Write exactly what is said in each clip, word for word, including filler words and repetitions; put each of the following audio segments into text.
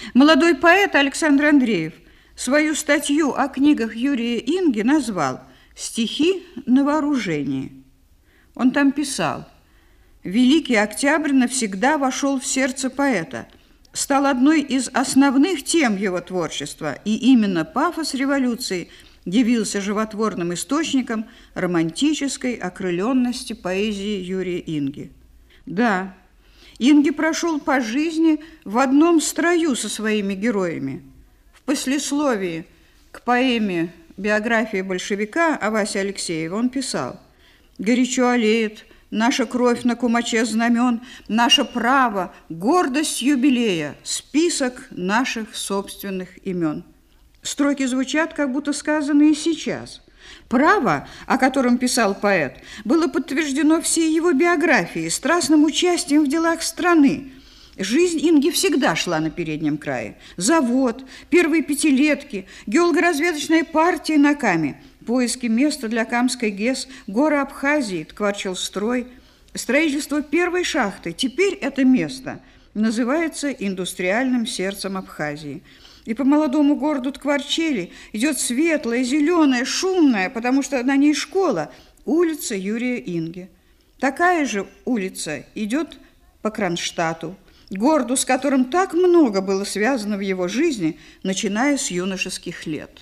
Молодой поэт Александр Андреев свою статью о книгах Юрия Инги назвал «Стихи на вооружении». Он там писал: «Великий Октябрь навсегда вошел в сердце поэта, стал одной из основных тем его творчества, и именно пафос революции явился животворным источником романтической окрыленности поэзии Юрия Инги». Да, Инги прошел по жизни в одном строю со своими героями. В послесловии к поэме «Биография большевика» о Васе Алексееве он писал: «Горячо олеет наша кровь на кумаче знамен, наше право, гордость юбилея, список наших собственных имен». Строки звучат, как будто сказаны и сейчас. Право, о котором писал поэт, было подтверждено всей его биографией, страстным участием в делах страны. Жизнь Инги всегда шла на переднем крае. Завод, первые пятилетки, геолого-разведочная партия на Каме, поиски места для Камской ГЭС, горы Абхазии, Ткварчелстрой, строительство первой шахты. Теперь это место называется индустриальным сердцем Абхазии. И по молодому городу Ткварчели идет светлая, зеленая, шумная, потому что на ней школа, улица Юрия Инги. Такая же улица идет по Кронштадту, городу, с которым так много было связано в его жизни, начиная с юношеских лет.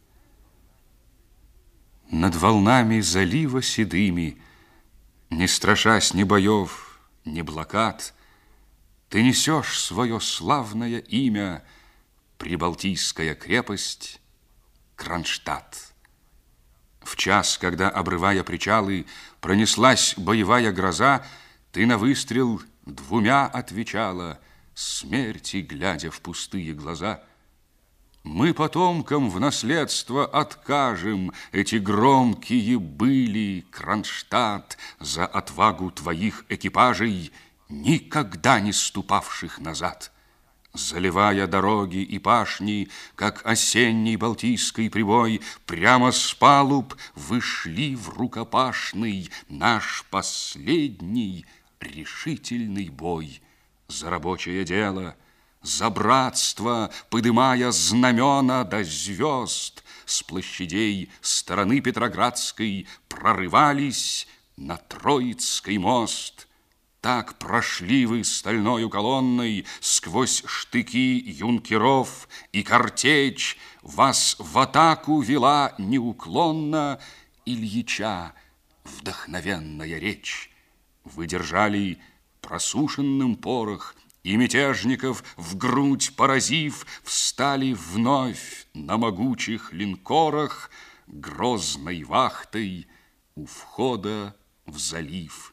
Над волнами залива седыми, не страшась ни боев, ни блокад, ты несешь свое славное имя, Прибалтийская крепость Кронштадт. В час, когда, обрывая причалы, пронеслась боевая гроза, ты на выстрел двумя отвечала, смерти глядя в пустые глаза. Мы потомкам в наследство откажем эти громкие были, Кронштадт, за отвагу твоих экипажей, никогда не ступавших назад. Заливая дороги и пашни, как осенний Балтийский прибой, прямо с палуб вышли в рукопашный наш последний решительный бой. За рабочее дело, за братство, подымая знамена до звезд, с площадей стороны Петроградской прорывались на Троицкий мост. Так прошли вы стальною колонной сквозь штыки юнкеров, и картечь вас в атаку вела неуклонно Ильича вдохновенная речь. Вы держали просушенным порох, и мятежников в грудь поразив, встали вновь на могучих линкорах грозной вахтой у входа в залив.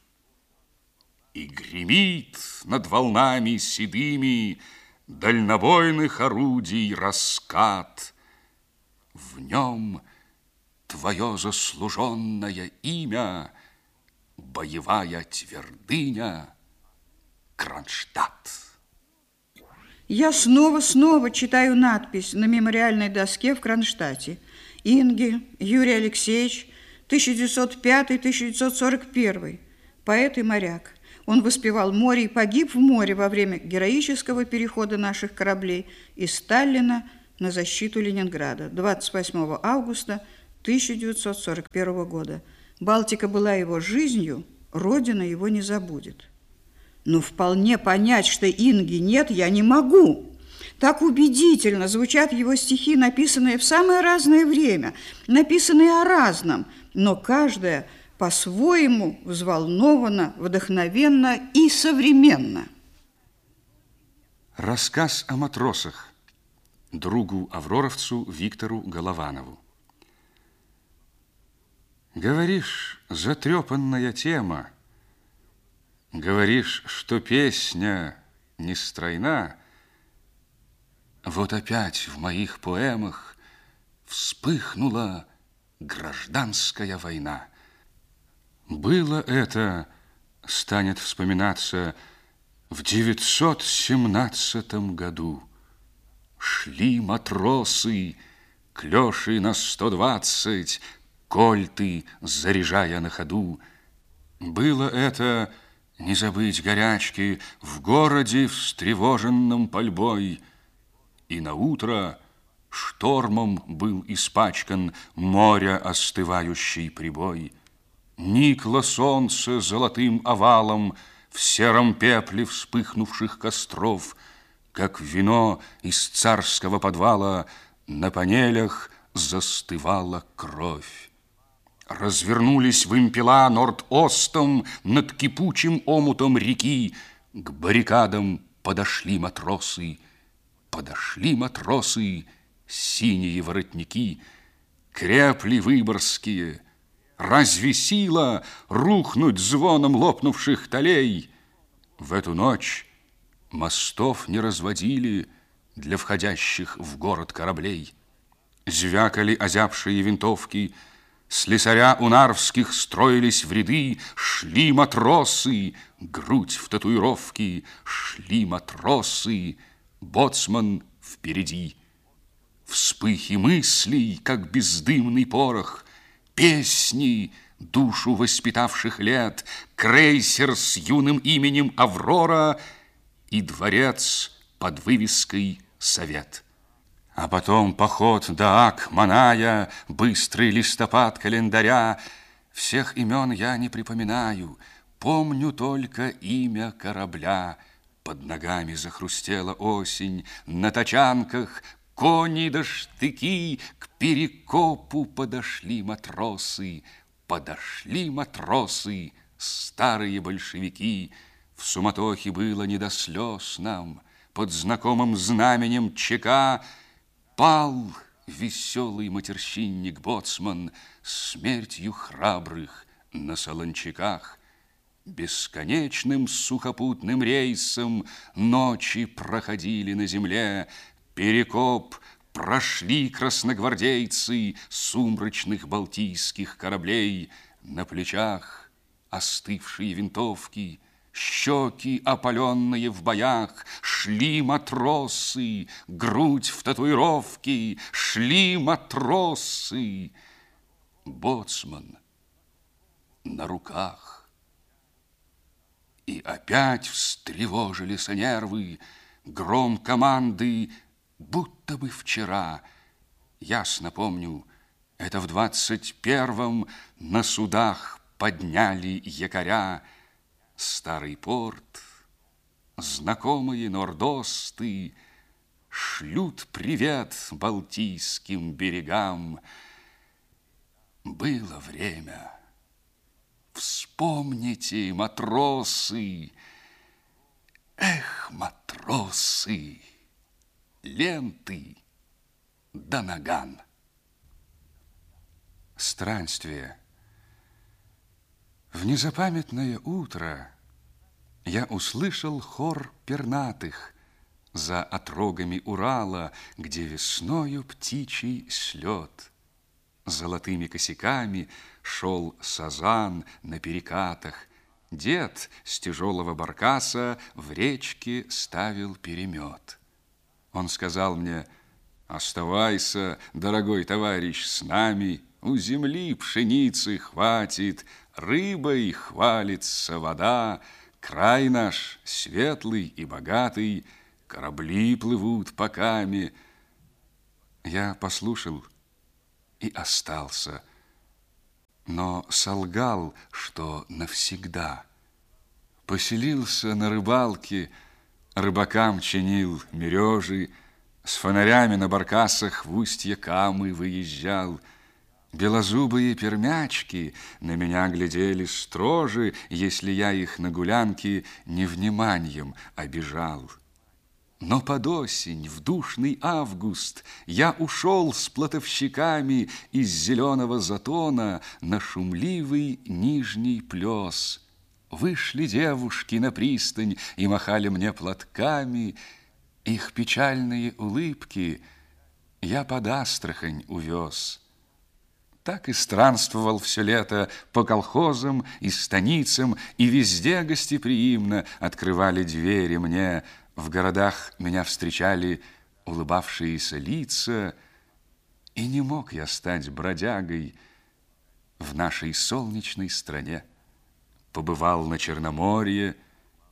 И гремит над волнами седыми дальнобойных орудий раскат. В нем твое заслуженное имя, боевая твердыня Кронштадт. Я снова-снова читаю надпись на мемориальной доске в Кронштадте. Инги Юрий Алексеевич, тысяча девятьсот пятый — тысяча девятьсот сорок первый, поэт и моряк. Он воспевал море и погиб в море во время героического перехода наших кораблей из Сталина на защиту Ленинграда двадцать восьмого августа тысяча девятьсот сорок первого года. Балтика была его жизнью, Родина его не забудет. Но вполне понять, что Инги нет, я не могу. Так убедительно звучат его стихи, написанные в самое разное время, написанные о разном, но каждая по-своему взволнованно, вдохновенно и современно. Рассказ о матросах другу авроровцу Виктору Голованову. Говоришь, затрепанная тема, говоришь, что песня не стройна. Вот опять в моих поэмах вспыхнула гражданская война. Было это, станет вспоминаться, в девятьсот семнадцатом году. Шли матросы, клёши на сто двадцать, кольты заряжая на ходу. Было это, не забыть горячки, в городе, встревоженном пальбой. и наутро штормом был испачкан моря остывающий прибой. Никло солнце золотым овалом в сером пепле вспыхнувших костров, как вино из царского подвала на панелях застывала кровь. Развернулись вымпела норд-остом над кипучим омутом реки, к баррикадам подошли матросы, подошли матросы, синие воротники, крепли выборгские. Разве сила рухнуть звоном лопнувших толей? В эту ночь мостов не разводили для входящих в город кораблей. Звякали озябшие винтовки, слесаря у Нарвских строились в ряды, шли матросы, грудь в татуировки, шли матросы, боцман впереди. Вспыхи мыслей, как бездымный порох, песни душу воспитавших лет, крейсер с юным именем Аврора и дворец под вывеской «Совет». А потом поход до Ак-Маная, быстрый листопад календаря. Всех имен я не припоминаю, помню только имя корабля. Под ногами захрустела осень, на тачанках кони да штыки, к Перекопу подошли матросы, подошли матросы, старые большевики. В суматохе было не до слез нам, под знакомым знаменем ЧК пал веселый матерщинник-боцман смертью храбрых на солончаках. Бесконечным сухопутным рейсом ночи проходили на земле. Перекоп прошли красногвардейцы сумрачных балтийских кораблей. На плечах остывшие винтовки, щеки, опаленные в боях, шли матросы, грудь в татуировки, шли матросы. Боцман на руках. И опять встревожились нервы, гром команды, будто бы вчера. Ясно помню, это в двадцать первом на судах подняли якоря. Старый порт, знакомые нордосты шлют привет балтийским берегам. Было время. Вспомните, матросы, эх, матросы, ленты да наган. Странствие. В незапамятное утро я услышал хор пернатых за отрогами Урала, где весною птичий слет. Золотыми косяками шел сазан на перекатах. Дед с тяжелого баркаса в речке ставил перемет. Он сказал мне: «Оставайся, дорогой товарищ, с нами, у земли пшеницы хватит, рыбой хвалится вода, край наш светлый и богатый, корабли плывут по каме». Я послушал и остался, но солгал, что навсегда. Поселился на рыбалке, рыбакам чинил мережи, с фонарями на баркасах в устье Камы выезжал. Белозубые пермячки на меня глядели строже, если я их на гулянке невниманием обижал. Но под осень, в душный август, я ушел с плотовщиками из зеленого затона на шумливый нижний плес. Вышли девушки на пристань и махали мне платками. Их печальные улыбки я под Астрахань увез. Так и странствовал все лето по колхозам и станицам, и везде гостеприимно открывали двери мне. В городах меня встречали улыбавшиеся лица, и не мог я стать бродягой в нашей солнечной стране. Побывал на Черноморье,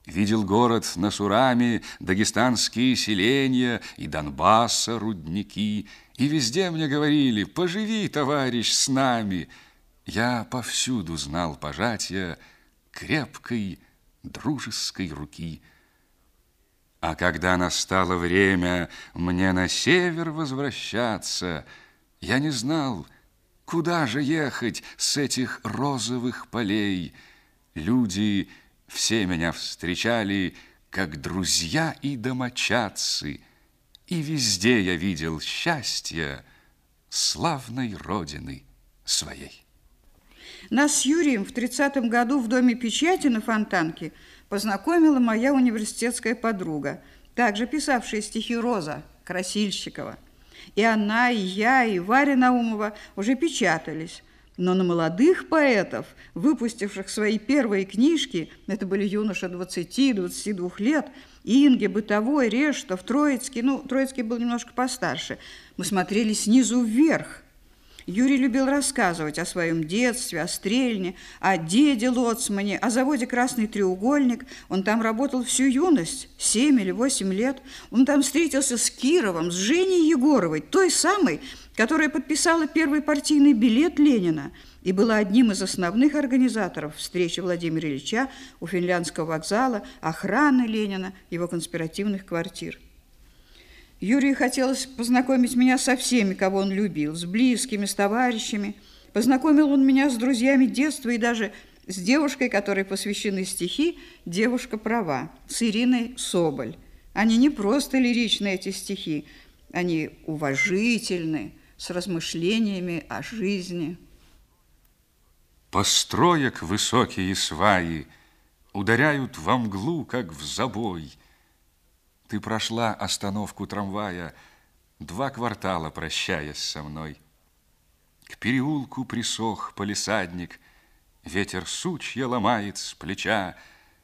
Видел город на Сураме, дагестанские селения и Донбасса рудники. И везде мне говорили: поживи, товарищ, с нами. Я повсюду знал пожатия крепкой дружеской руки. А когда настало время мне на север возвращаться, я не знал, куда же ехать с этих розовых полей. Люди все меня встречали, как друзья и домочадцы, и везде я видел счастье славной родины своей. Нас с Юрием в тридцатом году в Доме печати на Фонтанке познакомила моя университетская подруга, также писавшая стихи Роза Красильщикова. И она, и я, и Варя Наумова уже печатались. Но на молодых поэтов, выпустивших свои первые книжки, это были юноши двадцати-двадцати двух лет, Инге, Бытовой, Рештов, Троицкий, ну, Троицкий был немножко постарше, мы смотрели снизу вверх. Юрий любил рассказывать о своем детстве, о Стрельне, о деде Лоцмане, о заводе «Красный треугольник». Он там работал всю юность, семь или восемь лет. Он там встретился с Кировым, с Женей Егоровой, той самой, которая подписала первый партийный билет Ленина и была одним из основных организаторов встречи Владимира Ильича у Финляндского вокзала, охраны Ленина, его конспиративных квартир. Юрию хотелось познакомить меня со всеми, кого он любил, с близкими, с товарищами. Познакомил он меня с друзьями детства и даже с девушкой, которой посвящены стихи «Девушка права», с Ириной Соболь. Они не просто лиричные, эти стихи, они уважительны, с размышлениями о жизни. Построек высокие сваи ударяют во мглу, как в забой. Ты прошла остановку трамвая, два квартала прощаясь со мной. К переулку присох палисадник, ветер сучья ломает с плеча.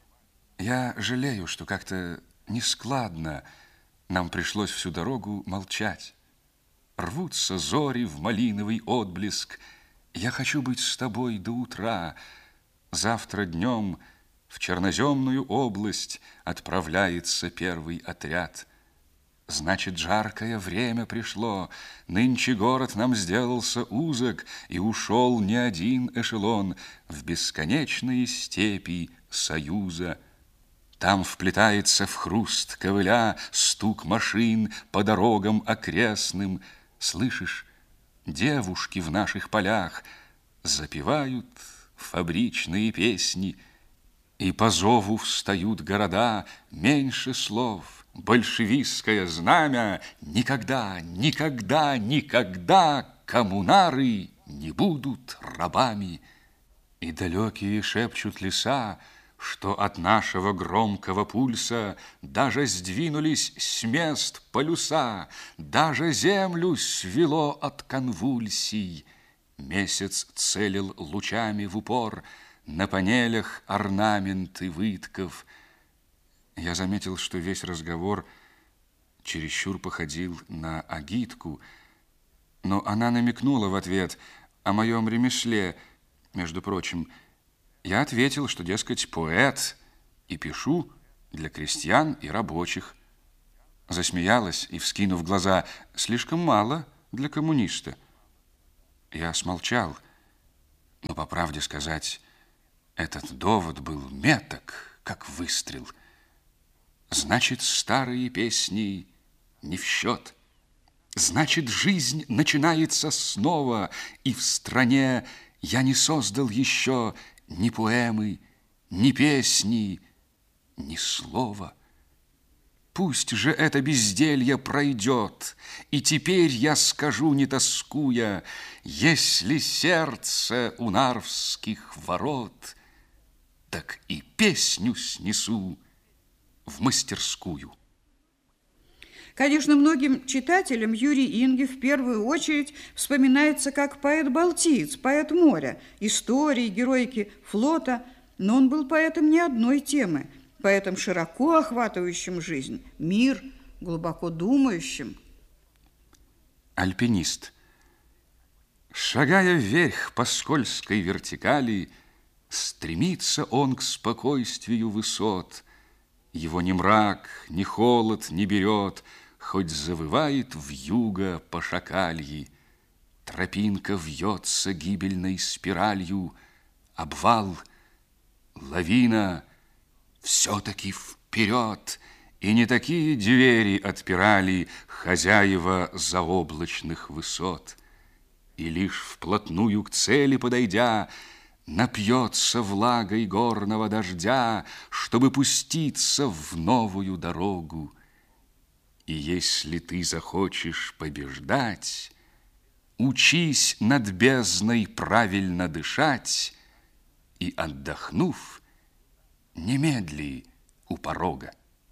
Я жалею, что как-то нескладно нам пришлось всю дорогу молчать. Рвутся зори в малиновый отблеск. Я хочу быть с тобой до утра. Завтра днем в черноземную область отправляется первый отряд. Значит, жаркое время пришло. Нынче город нам сделался узок, и ушел не один эшелон в бесконечные степи союза. Там вплетается в хруст ковыля стук машин по дорогам окрестным. Слышишь, девушки в наших полях запевают фабричные песни, и по зову встают города, меньше слов, большевистское знамя. Никогда, никогда, никогда коммунары не будут рабами. И далекие шепчут леса, что от нашего громкого пульса даже сдвинулись с мест полюса, даже землю свело от конвульсий. Месяц целил лучами в упор, на панелях орнаменты вытков. Я заметил, что весь разговор чересчур походил на агитку, но она намекнула в ответ о моем ремесле. Между прочим, я ответил, что, дескать, поэт и пишу для крестьян и рабочих. Засмеялась и, вскинув глаза: слишком мало для коммуниста. Я смолчал, но, по правде сказать, этот довод был меток, как выстрел. Значит, старые песни не в счет. Значит, жизнь начинается снова, и в стране я не создал еще ни поэмы, ни песни, ни слова. Пусть же это безделье пройдет, и теперь я скажу, не тоскуя: если сердце у Нарвских ворот, так и песню снесу в мастерскую. Конечно, многим читателям Юрий Инге в первую очередь вспоминается как поэт-балтиец, поэт моря, истории, героики флота, но он был поэтом не одной темы, поэтом широко охватывающим жизнь, мир, глубоко думающим. Альпинист. Шагая вверх по скользкой вертикали, стремится он к спокойствию высот. Его ни мрак, ни холод не берет, хоть завывает вьюга по шакальи. Тропинка вьется гибельной спиралью, обвал, лавина, все-таки вперед, и не такие двери отпирали хозяева заоблачных высот. И лишь вплотную к цели подойдя, напьется влагой горного дождя, чтобы пуститься в новую дорогу. И если ты захочешь побеждать, учись над бездной правильно дышать и, отдохнув, немедли у порога.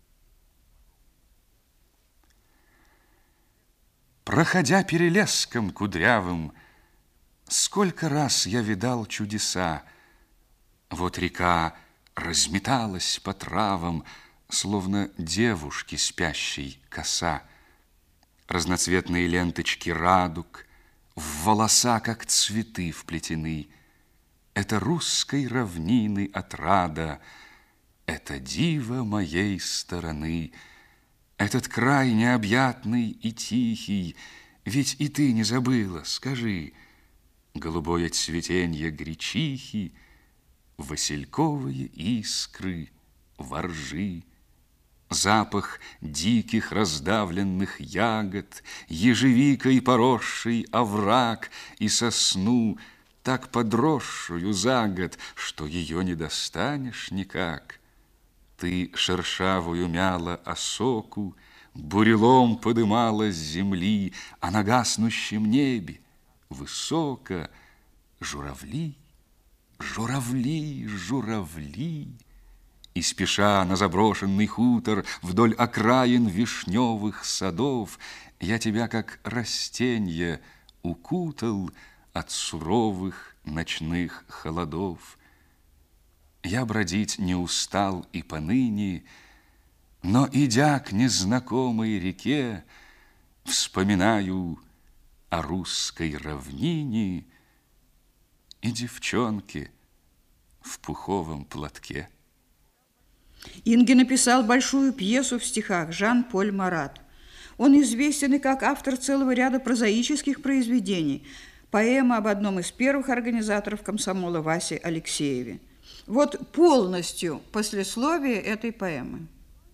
Проходя перелеском кудрявым, сколько раз я видал чудеса. Вот река разметалась по травам, словно девушки спящей коса. Разноцветные ленточки радуг в волоса, как цветы, вплетены. Это русской равнины отрада, это диво моей стороны. Этот край необъятный и тихий, ведь и ты не забыла, скажи. Голубое цветенье гречихи, васильковые искры, воржи, запах диких раздавленных ягод, ежевикой поросший овраг и сосну, так подросшую за год, что ее не достанешь никак. Ты шершавую мяла осоку, бурелом подымала с земли, а на гаснущем небе высоко журавли, журавли, журавли. И спеша на заброшенный хутор вдоль окраин вишневых садов, я тебя, как растенье, укутал от суровых ночных холодов. Я бродить не устал и поныне, но, идя к незнакомой реке, вспоминаю о русской равнине и девчонке в пуховом платке. Инге написал большую пьесу в стихах «Жан-Поль Марат». Он известен и как автор целого ряда прозаических произведений. Поэма об одном из первых организаторов комсомола Васе Алексееве. Вот полностью послесловие этой поэмы.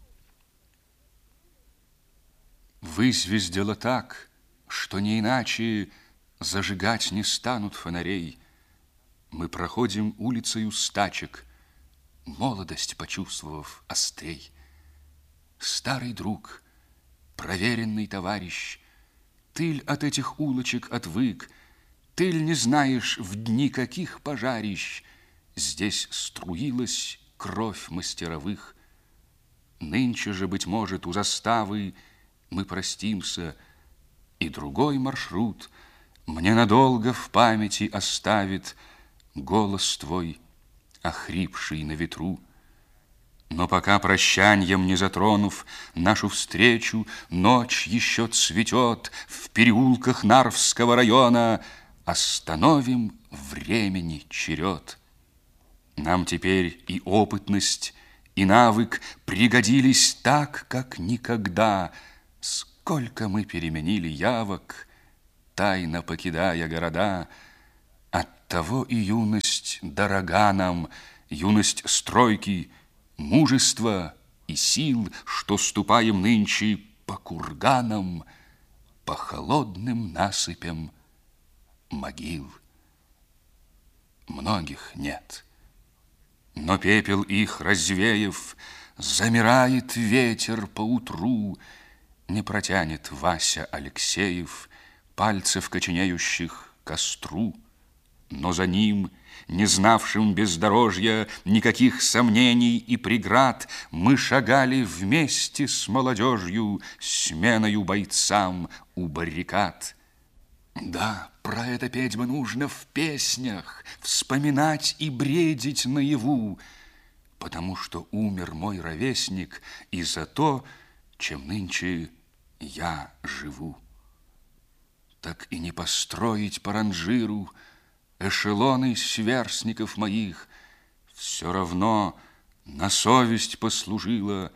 Вызвездило так, что не иначе зажигать не станут фонарей. Мы проходим улицею стачек, молодость почувствовав острей. Старый друг, проверенный товарищ, ты ль от этих улочек отвык, ты ль не знаешь в дни каких пожарищ здесь струилась кровь мастеровых? Нынче же, быть может, у заставы мы простимся, и другой маршрут мне надолго в памяти оставит голос твой, охрипший на ветру. Но пока прощаньем не затронув нашу встречу, ночь еще цветет в переулках Нарвского района, остановим времени черед. Нам теперь и опытность, и навык пригодились так, как никогда. Сколько мы переменили явок, тайно покидая города. Оттого и юность дорога нам, юность стройки, мужества и сил, что ступаем нынче по курганам, по холодным насыпям могил. Многих нет, но пепел их развеяв, замирает ветер поутру. Не протянет Вася Алексеев пальцев коченеющих к костру, но за ним, не знавшим бездорожья никаких сомнений и преград, мы шагали вместе с молодежью, сменою бойцам у баррикад. Да, про это петь бы нужно в песнях, вспоминать и бредить наяву, потому что умер мой ровесник и за то, чем нынче я живу. Так и не построить по ранжиру эшелоны сверстников моих, все равно на совесть послужило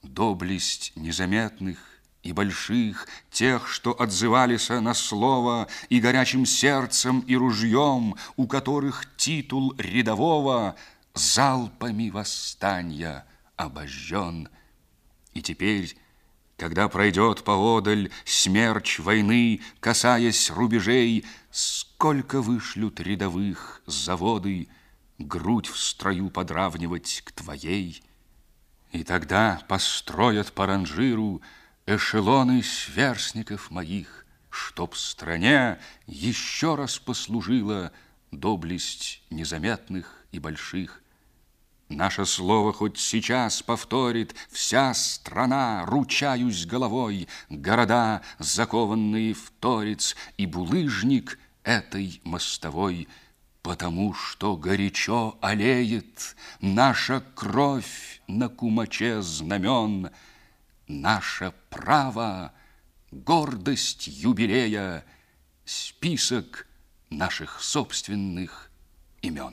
доблесть незаметных и больших, тех, что отзывались на слово и горячим сердцем, и ружьем, у которых титул рядового залпами восстания обожжен. И теперь, когда пройдет поодаль смерч войны, касаясь рубежей, сколько вышлют рядовых заводы грудь в строю подравнивать к твоей. И тогда построят по ранжиру эшелоны сверстников моих, чтоб стране еще раз послужила доблесть незаметных и больших. Наше слово хоть сейчас повторит вся страна, ручаюсь головой, города, закованные в торец, и булыжник этой мостовой, потому что горячо алеет наша кровь на кумаче знамен, наше право, гордость юбилея, список наших собственных имен.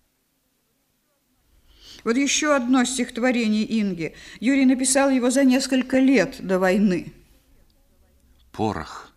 Вот еще одно стихотворение Инги. Юрий написал его за несколько лет до войны. Порох.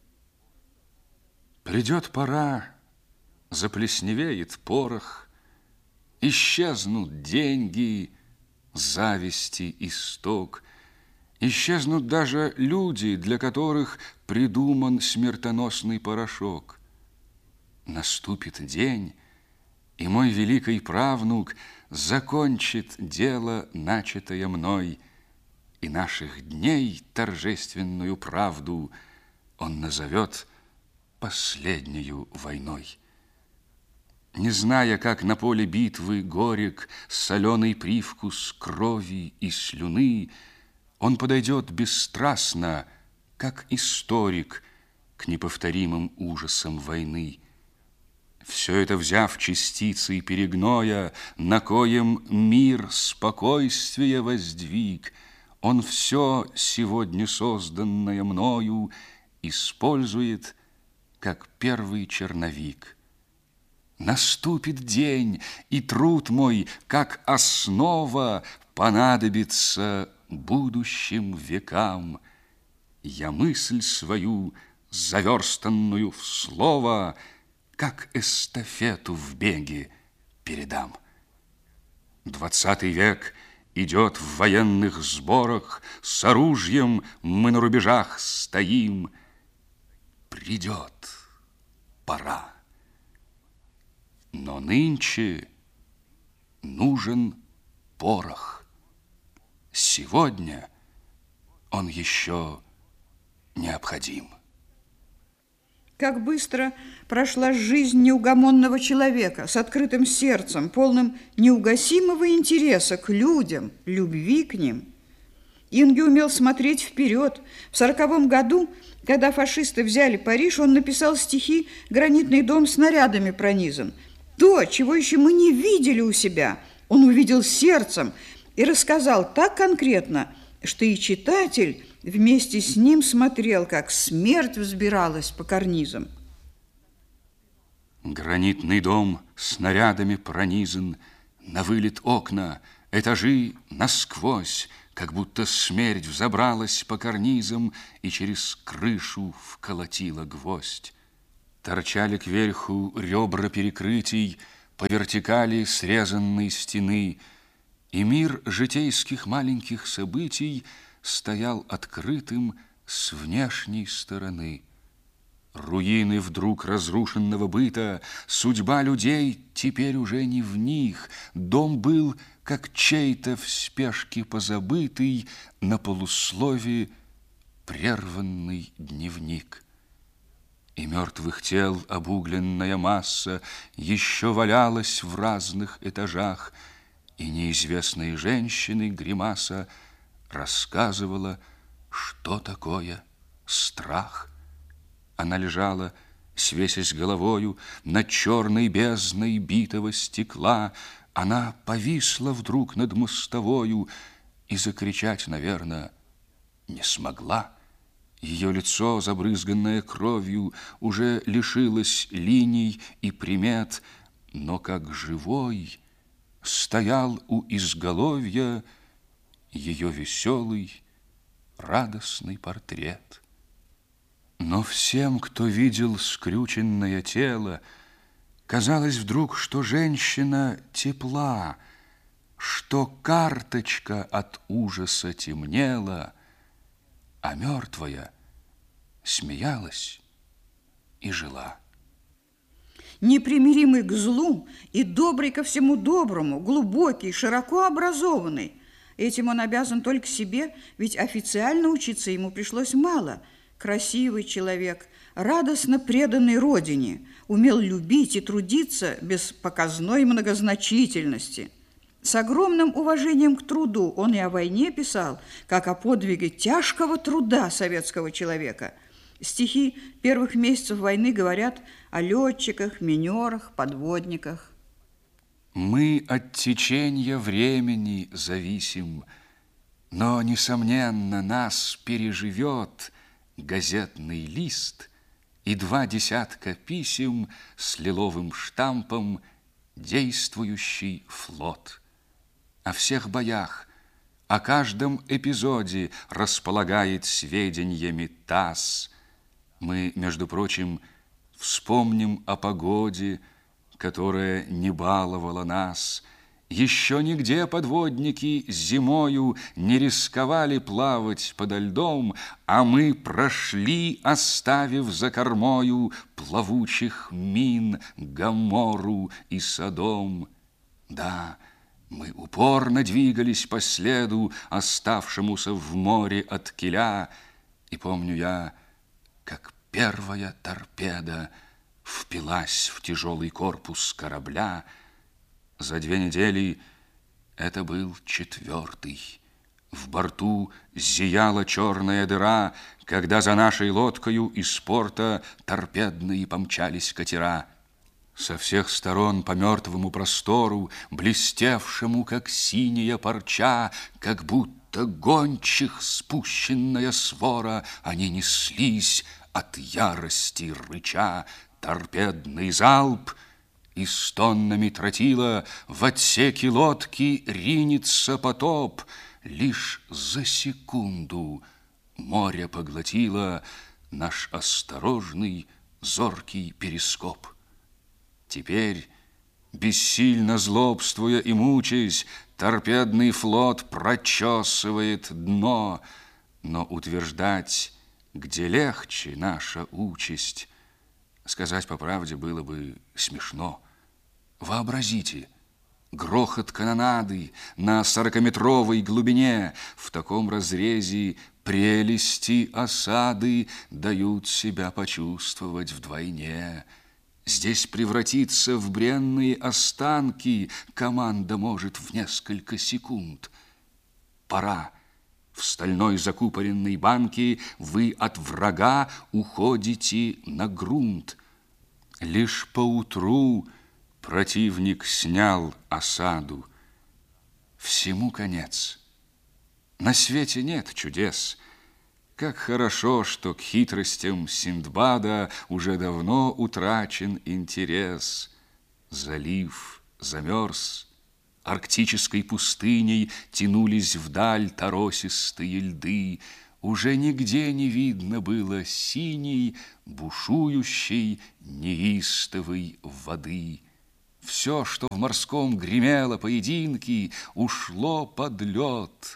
Придет пора, заплесневеет порох, исчезнут деньги, зависти исток, исчезнут даже люди, для которых придуман смертоносный порошок. Наступит день, и мой великий правнук закончит дело, начатое мной, и наших дней торжественную правду он назовет последнею войной. Не зная, как на поле битвы горек соленый привкус крови и слюны, он подойдет бесстрастно, как историк, к неповторимым ужасам войны. Все это взяв частицей перегноя, на коем мир спокойствия воздвиг, он все сегодня созданное мною использует, как первый черновик. Наступит день, и труд мой, как основа, понадобится будущим векам. Я мысль свою, заверстанную в слово, как эстафету в беге передам. Двадцатый век идет в военных сборах, с оружием мы на рубежах стоим. Придет пора. Но нынче нужен порох. Сегодня он еще необходим. Как быстро прошла жизнь неугомонного человека с открытым сердцем, полным неугасимого интереса к людям, любви к ним. Инги умел смотреть вперед. В сороковом году, когда фашисты взяли Париж, он написал стихи «Гранитный дом снарядами пронизан». То, чего еще мы не видели у себя, он увидел сердцем и рассказал так конкретно, что и читатель вместе с ним смотрел, как смерть взбиралась по карнизам. Гранитный дом снарядами пронизан, на вылет окна, этажи насквозь, как будто смерть взобралась по карнизам и через крышу вколотила гвоздь. Торчали кверху ребра перекрытий, по вертикали срезанной стены, и мир житейских маленьких событий стоял открытым с внешней стороны. Руины вдруг разрушенного быта, судьба людей теперь уже не в них. Дом был, как чей-то в спешке позабытый, на полуслове прерванный дневник. И мертвых тел обугленная масса еще валялась в разных этажах, и неизвестные женщины гримаса рассказывала, что такое страх. Она лежала, свесясь головою, над черной бездной битого стекла. Она повисла вдруг над мостовою и закричать, наверное, не смогла. Ее лицо, забрызганное кровью, уже лишилось линий и примет, но как живой стоял у изголовья ее веселый, радостный портрет. Но всем, кто видел скрюченное тело, казалось вдруг, что женщина тепла, что карточка от ужаса темнела, а мертвая смеялась и жила. Непримиримый к злу и добрый ко всему доброму, глубокий, широко образованный. Этим он обязан только себе, ведь официально учиться ему пришлось мало. Красивый человек, радостно преданный родине, умел любить и трудиться без показной многозначительности. С огромным уважением к труду он и о войне писал, как о подвиге тяжкого труда советского человека. Стихи первых месяцев войны говорят о летчиках, минерах, подводниках. Мы от течения времени зависим, но, несомненно, нас переживет газетный лист и два десятка писем с лиловым штампом «Действующий флот». О всех боях, о каждом эпизоде располагает сведениями ТАСС. Мы, между прочим, вспомним о погоде, которая не баловала нас. Еще нигде подводники зимою не рисковали плавать подо льдом, а мы прошли, оставив за кормою плавучих мин Гоморру и Содом. Да, мы упорно двигались по следу, оставшемуся в море от киля, и помню я, как первая торпеда впилась в тяжелый корпус корабля. За две недели это был четвертый. В борту зияла черная дыра, когда за нашей лодкою из порта торпедные помчались катера. Со всех сторон по мертвому простору, блестевшему, как синяя парча, как будто гончих спущенная свора, они неслись от ярости рыча. Торпедный залп, и с тоннами тротила в отсеке лодки ринется потоп. Лишь за секунду море поглотило наш осторожный, зоркий перископ. Теперь, бессильно злобствуя и мучаясь, торпедный флот прочесывает дно, но утверждать, где легче наша участь, сказать по правде было бы смешно. Вообразите, грохот канонады на сорокаметровой глубине. В таком разрезе прелести осады дают себя почувствовать вдвойне. Здесь превратиться в бренные останки команда может в несколько секунд. Пора. В стальной закупоренной банке вы от врага уходите на грунт. Лишь поутру противник снял осаду. Всему конец. На свете нет чудес. Как хорошо, что к хитростям Синдбада уже давно утрачен интерес. Залив замерз. Арктической пустыней тянулись вдаль торосистые льды. Уже нигде не видно было синей, бушующей, неистовой воды. Все, что в морском гремело поединки, ушло под лед,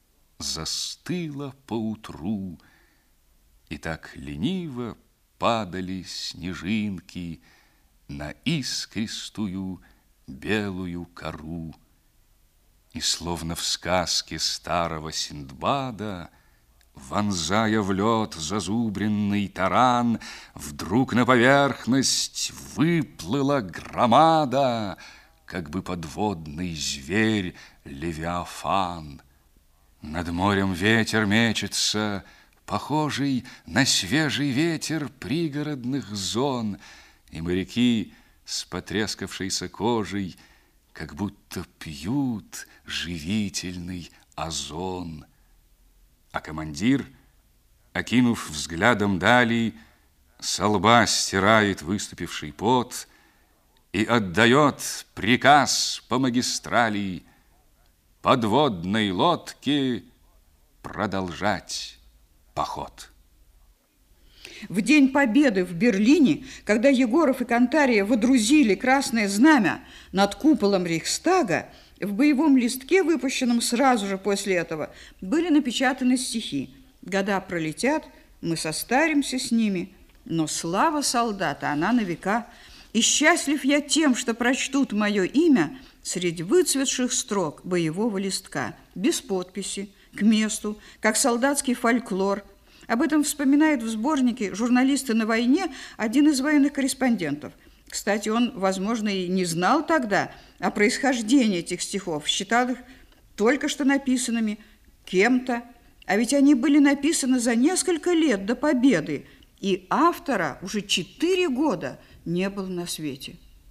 застыло поутру. И так лениво падали снежинки на искристую белую кору. И словно в сказке старого Синдбада, вонзая в лед зазубренный таран, вдруг на поверхность выплыла громада, как бы подводный зверь Левиафан. Над морем ветер мечется, похожий на свежий ветер пригородных зон, и моряки с потрескавшейся кожей как будто пьют живительный озон. А командир, окинув взглядом дали, со лба стирает выступивший пот и отдает приказ по магистрали: подводной лодке продолжать поход. В День Победы в Берлине, когда Егоров и Кантария водрузили красное знамя над куполом Рейхстага, в боевом листке, выпущенном сразу же после этого, были напечатаны стихи. Года пролетят, мы состаримся с ними, но слава солдата, она на века. И счастлив я тем, что прочтут мое имя среди выцветших строк боевого листка, без подписи, к месту, как солдатский фольклор. Об этом вспоминает в сборнике «Журналисты на войне» один из военных корреспондентов. Кстати, он, возможно, и не знал тогда о происхождении этих стихов, считал их только что написанными кем-то, а ведь они были написаны за несколько лет до победы, и автора уже четыре года не было на свете.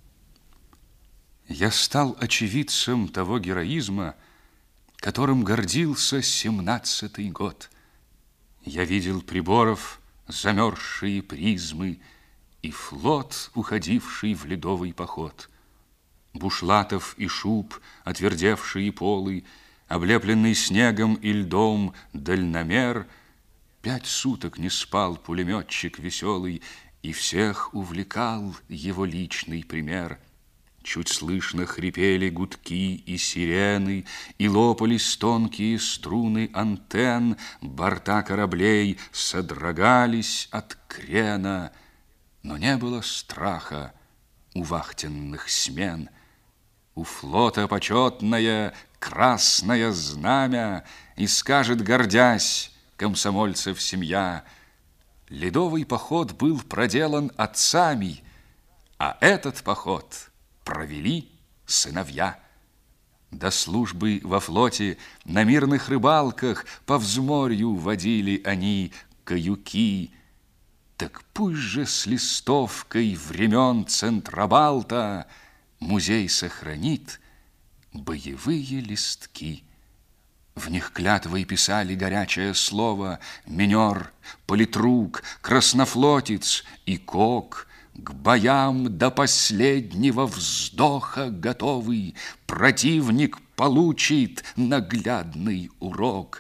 Я стал очевидцем того героизма, которым гордился семнадцатый год. Я видел приборов замерзшие призмы и флот, уходивший в ледовый поход. Бушлатов и шуб, отвердевшие полы, облепленный снегом и льдом дальномер. Пять суток не спал пулеметчик веселый, и всех увлекал его личный пример. Чуть слышно хрипели гудки и сирены, и лопались тонкие струны антенн, борта кораблей содрогались от крена, но не было страха у вахтенных смен. У флота почетное красное знамя, и скажет, гордясь, комсомольцев семья: ледовый поход был проделан отцами, а этот поход провели сыновья. До службы во флоте на мирных рыбалках по взморью водили они каюки. Так пусть же с листовкой времен Центробалта музей сохранит боевые листки. В них клятвой писали горячее слово минер, политрук, краснофлотец и кок. К боям до последнего вздоха готовый противник получит наглядный урок.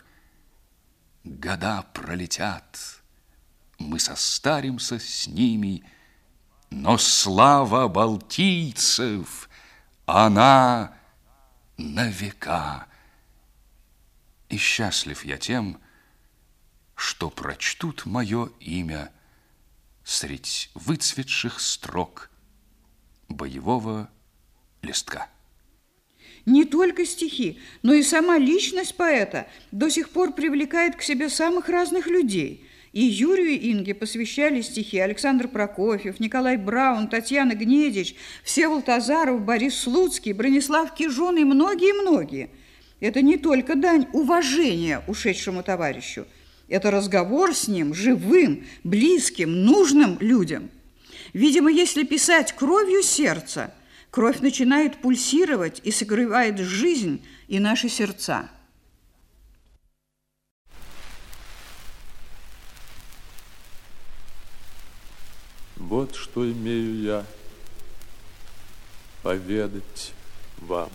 Года пролетят, мы состаримся с ними, но слава балтийцев, она на века. И счастлив я тем, что прочтут мое имя средь выцветших строк боевого листка. Не только стихи, но и сама личность поэта до сих пор привлекает к себе самых разных людей. И Юрию Инге посвящали стихи Александр Прокофьев, Николай Браун, Татьяна Гнедич, Всеволод Азаров, Борис Слуцкий, Бронислав Кижон и многие-многие. Это не только дань уважения ушедшему товарищу, это разговор с ним, живым, близким, нужным людям. Видимо, если писать кровью сердца, кровь начинает пульсировать и согревает жизнь и наши сердца. Вот что имею я поведать вам.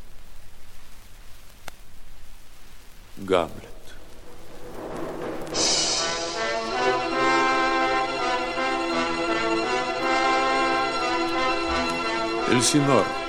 Гамлет. Эльсинор.